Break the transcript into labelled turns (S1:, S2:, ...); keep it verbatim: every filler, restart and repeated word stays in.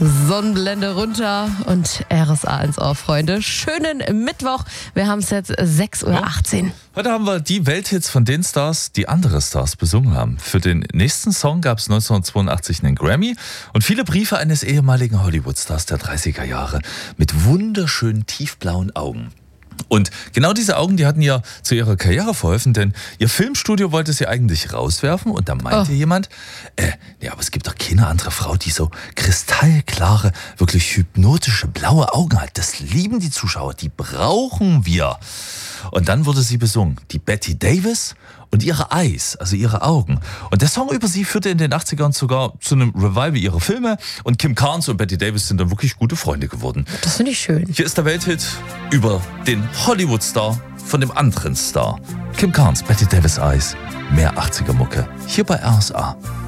S1: Sonnenblende runter und R S A ins Ohr, Freunde. Schönen Mittwoch. Wir haben es jetzt sechs Uhr achtzehn.
S2: Heute haben wir die Welthits von den Stars, die andere Stars besungen haben. Für den nächsten Song gab es neunzehnhundertzweiundachtzig einen Grammy und viele Briefe eines ehemaligen Hollywood-Stars der dreißiger Jahre mit wunderschönen tiefblauen Augen. Und genau diese Augen, die hatten ja zu ihrer Karriere verholfen, denn ihr Filmstudio wollte sie eigentlich rauswerfen und da meinte
S1: Oh.
S2: jemand, äh, ja, aber es gibt doch keine andere Frau, die so kristallklare, wirklich hypnotische blaue Augen hat. Das lieben die Zuschauer, die brauchen wir. Und dann wurde sie besungen, die Bette Davis und ihre Eyes, also ihre Augen. Und der Song über sie führte in den achtzigern sogar zu einem Revival ihrer Filme und Kim Carnes und Bette Davis sind dann wirklich gute Freunde geworden.
S1: Das finde ich schön.
S2: Hier ist der Welthit über den Hollywood-Star von dem anderen Star. Kim Carnes, Bette Davis Eyes, mehr achtziger Mucke, hier bei R S A.